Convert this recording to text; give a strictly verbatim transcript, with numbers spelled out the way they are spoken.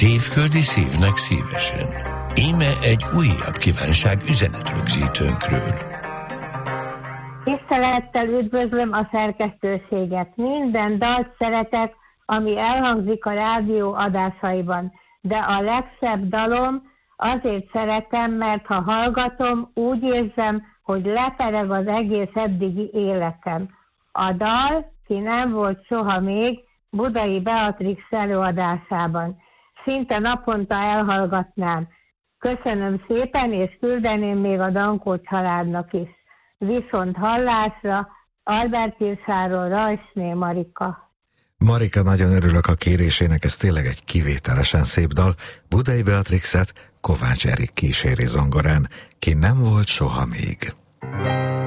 Szívföldi szívnek szívesen. Íme egy újabb kívánság üzenetrögzítőnkről. Tisztelettel üdvözlöm a szerkesztőséget. Minden dalt szeretek, ami elhangzik a rádió adásaiban, de a legszebb dalom azért szeretem, mert ha hallgatom, úgy érzem, hogy lepereg az egész eddigi életem. A dal, ki nem volt soha még, Budai Beatrix előadásában. Szinte naponta elhallgatnám. Köszönöm szépen, és küldeném még a Dankó családnak is. Viszont hallásra, Albertírsáról, Rajsné Marika. Marika, nagyon örülök a kérésének, ez tényleg egy kivételesen szép dal. Budai Beatrixet Kovács Erik kíséri zongorán, ki nem volt soha még.